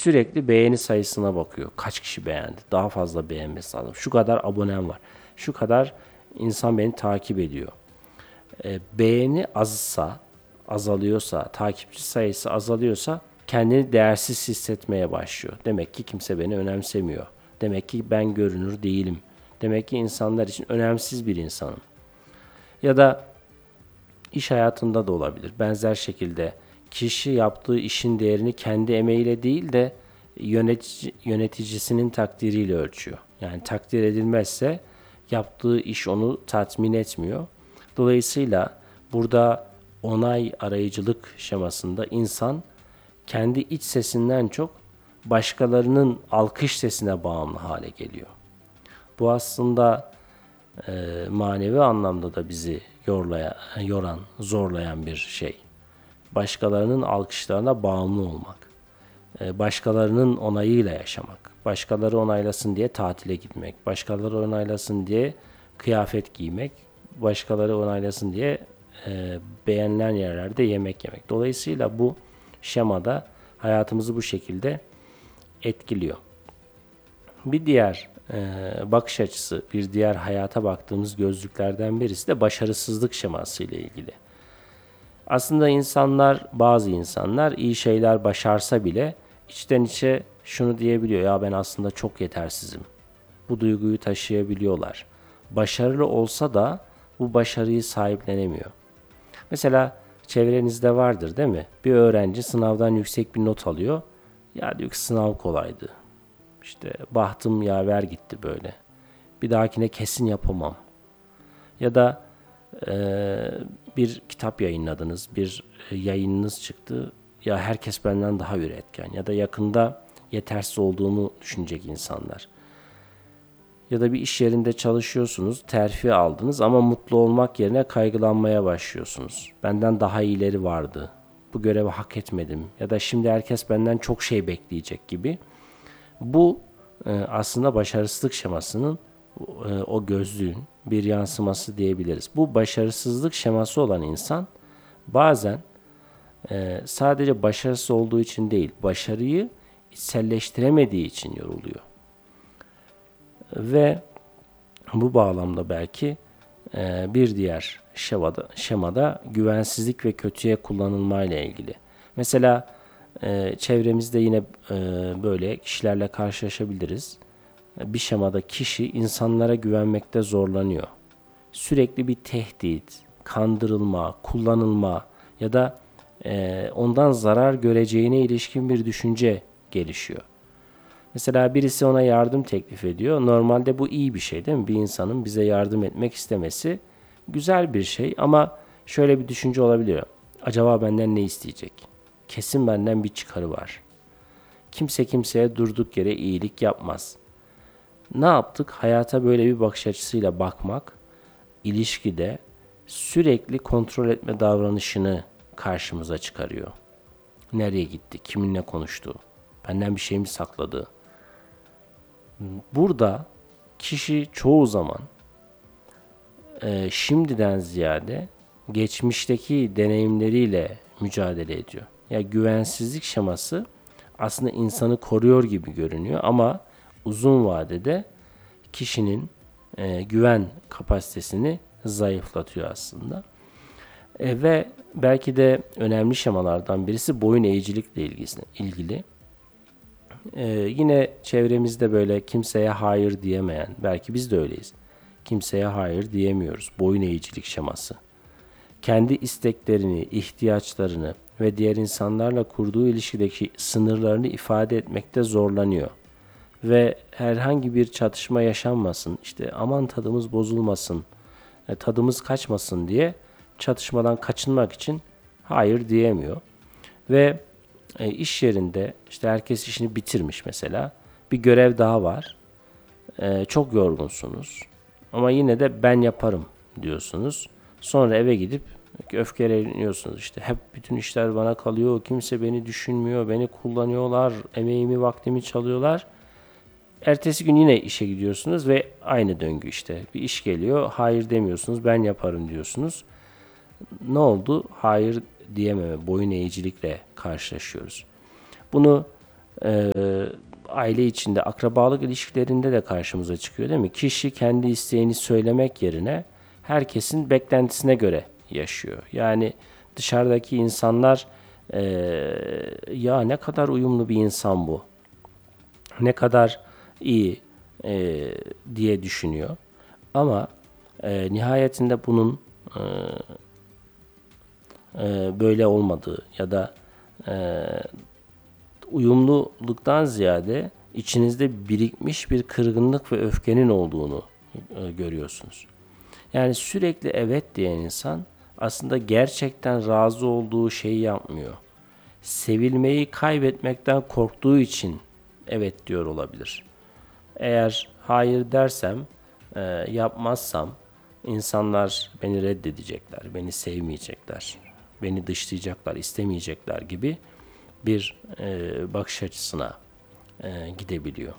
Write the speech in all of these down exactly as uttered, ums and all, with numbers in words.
Sürekli beğeni sayısına bakıyor. Kaç kişi beğendi? Daha fazla beğenmesi lazım. Şu kadar abonem var. Şu kadar insan beni takip ediyor. E, beğeni azsa, azalıyorsa, takipçi sayısı azalıyorsa kendini değersiz hissetmeye başlıyor. Demek ki kimse beni önemsemiyor. Demek ki ben görünür değilim. Demek ki insanlar için önemsiz bir insanım. Ya da iş hayatında da olabilir. Benzer şekilde kişi yaptığı işin değerini kendi emeğiyle değil de yönetici, yöneticisinin takdiriyle ölçüyor. Yani takdir edilmezse yaptığı iş onu tatmin etmiyor. Dolayısıyla burada onay arayıcılık şemasında insan kendi iç sesinden çok başkalarının alkış sesine bağımlı hale geliyor. Bu aslında e, manevi anlamda da bizi yorlaya, yoran, zorlayan bir şey. Başkalarının alkışlarına bağımlı olmak. E, başkalarının onayıyla yaşamak. Başkaları onaylasın diye tatile gitmek. Başkaları onaylasın diye kıyafet giymek. Başkaları onaylasın diye e, beğenilen yerlerde yemek yemek. Dolayısıyla bu şemada hayatımızı bu şekilde etkiliyor. Bir diğer e, bakış açısı, bir diğer hayata baktığımız gözlüklerden birisi de başarısızlık şeması ile ilgili. Aslında insanlar, bazı insanlar iyi şeyler başarsa bile içten içe şunu diyebiliyor: ya ben aslında çok yetersizim. Bu duyguyu taşıyabiliyorlar. Başarılı olsa da bu başarıyı sahiplenemiyor. Mesela çevrenizde vardır değil mi? Bir öğrenci sınavdan yüksek bir not alıyor. Ya diyor ki sınav kolaydı. İşte bahtım yaver gitti böyle. Bir dahakine kesin yapamam. Ya da e, bir kitap yayınladınız, bir yayınınız çıktı. Ya herkes benden daha üretken. Ya da yakında yetersiz olduğunu düşünecek insanlar. Ya da bir iş yerinde çalışıyorsunuz, terfi aldınız ama mutlu olmak yerine kaygılanmaya başlıyorsunuz. Benden daha iyileri vardı. Bu görevi hak etmedim. Ya da şimdi herkes benden çok şey bekleyecek gibi. Bu aslında başarısızlık şemasının, o gözlüğün bir yansıması diyebiliriz. Bu başarısızlık şeması olan insan bazen sadece başarısız olduğu için değil, başarıyı içselleştiremediği için yoruluyor. Ve bu bağlamda belki bir diğer şemada, şemada güvensizlik ve kötüye kullanılma ile ilgili. Mesela çevremizde yine böyle kişilerle karşılaşabiliriz. Bir şemada kişi insanlara güvenmekte zorlanıyor. Sürekli bir tehdit, kandırılma, kullanılma ya da ondan zarar göreceğine ilişkin bir düşünce gelişiyor. Mesela birisi ona yardım teklif ediyor. Normalde bu iyi bir şey değil mi? Bir insanın bize yardım etmek istemesi güzel bir şey ama şöyle bir düşünce olabiliyor. Acaba benden ne isteyecek? Kesin benden bir çıkarı var. Kimse kimseye durduk yere iyilik yapmaz. Ne yaptık? Hayata böyle bir bakış açısıyla bakmak, ilişkide sürekli kontrol etme davranışını karşımıza çıkarıyor. Nereye gitti? Kiminle konuştu? Benden bir şey mi sakladı? Burada kişi çoğu zaman e, şimdiden ziyade geçmişteki deneyimleriyle mücadele ediyor. Yani güvensizlik şeması aslında insanı koruyor gibi görünüyor ama uzun vadede kişinin e, güven kapasitesini zayıflatıyor aslında. E, ve belki de önemli şemalardan birisi boyun eğicilikle ilgili. Ee, yine çevremizde böyle kimseye hayır diyemeyen, belki biz de öyleyiz. Kimseye hayır diyemiyoruz. Boyun eğicilik şeması. Kendi isteklerini, ihtiyaçlarını ve diğer insanlarla kurduğu ilişkideki sınırlarını ifade etmekte zorlanıyor. Ve herhangi bir çatışma yaşanmasın, işte aman tadımız bozulmasın, tadımız kaçmasın diye çatışmadan kaçınmak için hayır diyemiyor. Ve E, iş yerinde işte herkes işini bitirmiş mesela. Bir görev daha var. E, çok yorgunsunuz. Ama yine de ben yaparım diyorsunuz. Sonra eve gidip öfkeleniyorsunuz. İşte hep bütün işler bana kalıyor. Kimse beni düşünmüyor. Beni kullanıyorlar. Emeğimi, vaktimi çalıyorlar. Ertesi gün yine işe gidiyorsunuz ve aynı döngü işte. Bir iş geliyor. Hayır demiyorsunuz. Ben yaparım diyorsunuz. Ne oldu? Hayır diyememe, boyun eğicilikle karşılaşıyoruz. Bunu e, aile içinde, akrabalık ilişkilerinde de karşımıza çıkıyor değil mi? Kişi kendi isteğini söylemek yerine herkesin beklentisine göre yaşıyor. Yani dışarıdaki insanlar e, ya ne kadar uyumlu bir insan bu, ne kadar iyi e, diye düşünüyor. Ama e, nihayetinde bunun e, e, böyle olmadığı ya da e, uyumluluktan ziyade içinizde birikmiş bir kırgınlık ve öfkenin olduğunu e, görüyorsunuz. Yani sürekli evet diyen insan aslında gerçekten razı olduğu şeyi yapmıyor. Sevilmeyi kaybetmekten korktuğu için evet diyor olabilir. Eğer hayır dersem, e, yapmazsam insanlar beni reddedecekler, beni sevmeyecekler, beni dışlayacaklar, istemeyecekler gibi bir e, bakış açısına e, gidebiliyor.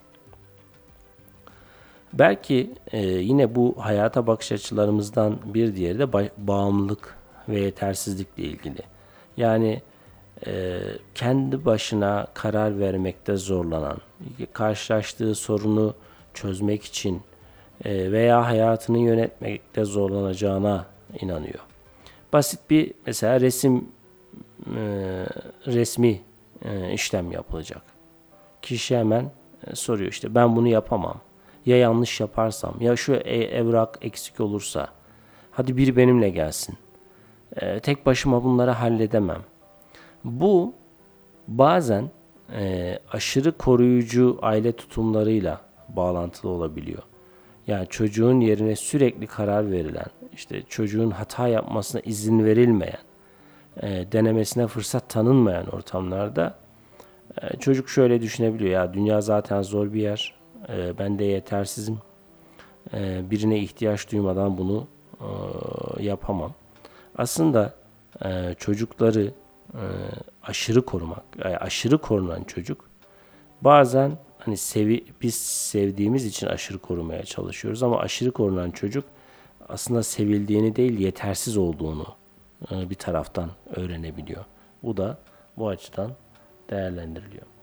Belki e, yine bu hayata bakış açılarımızdan bir diğeri de ba- bağımlılık ve yetersizlikle ilgili. Yani e, kendi başına karar vermekte zorlanan, karşılaştığı sorunu çözmek için e, veya hayatını yönetmekte zorlanacağına inanıyor. Basit bir mesela resim e, resmi e, işlem yapılacak. Kişi hemen e, soruyor işte ben bunu yapamam. Ya yanlış yaparsam, ya şu e- evrak eksik olursa, hadi biri benimle gelsin. E, tek başıma bunları halledemem. Bu bazen e, aşırı koruyucu aile tutumlarıyla bağlantılı olabiliyor. Yani çocuğun yerine sürekli karar verilen, işte çocuğun hata yapmasına izin verilmeyen, e, denemesine fırsat tanınmayan ortamlarda e, çocuk şöyle düşünebiliyor: ya dünya zaten zor bir yer, e, ben de yetersizim, e, birine ihtiyaç duymadan bunu e, yapamam. Aslında e, çocukları e, aşırı korumak, yani aşırı korunan çocuk bazen hani sevi, biz sevdiğimiz için aşırı korumaya çalışıyoruz ama aşırı korunan çocuk aslında sevildiğini değil yetersiz olduğunu e, bir taraftan öğrenebiliyor. Bu da bu açıdan değerlendiriliyor.